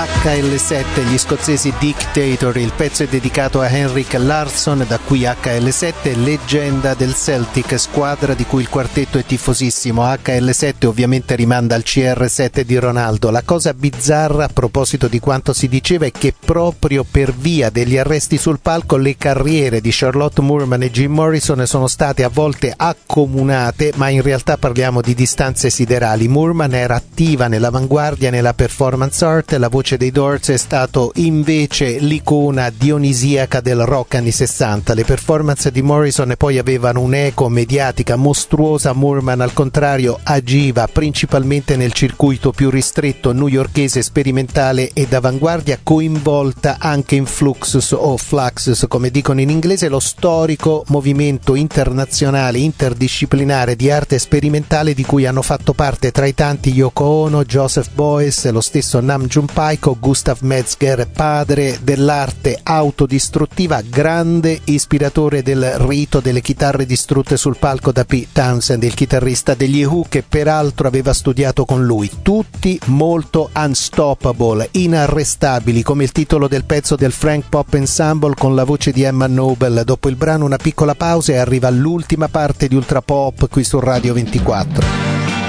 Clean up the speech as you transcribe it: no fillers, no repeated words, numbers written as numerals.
HL7, gli scozzesi Dictator. Il pezzo è dedicato a Henrik Larsson, da qui HL7, leggenda del Celtic, squadra di cui il quartetto è tifosissimo. HL7 ovviamente rimanda al CR7 di Ronaldo. La cosa bizzarra, a proposito di quanto si diceva, è che proprio per via degli arresti sul palco le carriere di Charlotte Moorman e Jim Morrison sono state a volte accomunate, ma in realtà parliamo di distanze siderali. Moorman era attiva nell'avanguardia, nella performance art, la voce dei Doors è stato invece l'icona dionisiaca del rock anni 60. Le performance di Morrison poi avevano un'eco mediatica mostruosa. Moorman al contrario agiva principalmente nel circuito più ristretto newyorkese, sperimentale ed avanguardia, coinvolta anche in Fluxus o Fluxus come dicono in inglese, lo storico movimento internazionale interdisciplinare di arte sperimentale di cui hanno fatto parte tra i tanti Yoko Ono, Joseph Beuys, lo stesso Nam June Paik o Gustav Metzger, padre dell'arte autodistruttiva, grande ispiratore del rito delle chitarre distrutte sul palco da Pete Townshend, il chitarrista degli Who, che peraltro aveva studiato con lui. Tutti molto unstoppable, inarrestabili, come il titolo del pezzo del Frank Pop Ensemble con la voce di Emma Noble. Dopo il brano una piccola pausa e arriva l'ultima parte di Ultra Pop qui su Radio 24.